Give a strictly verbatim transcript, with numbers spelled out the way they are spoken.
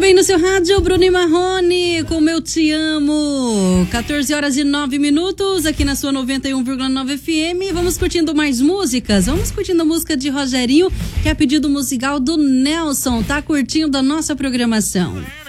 bem no seu rádio, Bruno e Marrone, com Meu Te Amo. quatorze horas e nove minutos, aqui na sua noventa e um vírgula nove F M. Vamos curtindo mais músicas. Vamos curtindo a música de Rogerinho, que é pedido musical do Nelson. Tá curtindo a nossa programação.